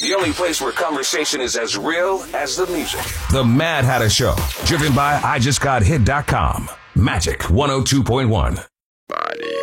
The only place where conversation is as real as the music. The Mad Hatter Show, driven by IJustGotHit.com. Magic 102.1.